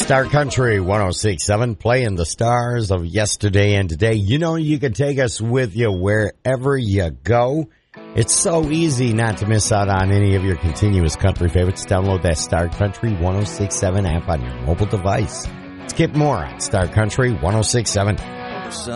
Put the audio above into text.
Star Country 106.7, playing the stars of yesterday and today. You know you can take us with you wherever you go. It's so easy not to miss out on any of your continuous country favorites. Download that Star Country 106.7 app on your mobile device. Skip more on Star Country 106.7.